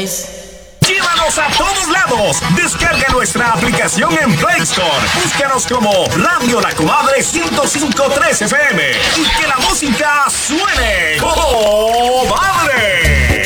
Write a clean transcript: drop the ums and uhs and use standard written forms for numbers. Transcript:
6. ¡Llévanos a todos lados! Descarga nuestra aplicación en Play Store. Búscanos como Radio La Comadre 105.3 FM y que la música suene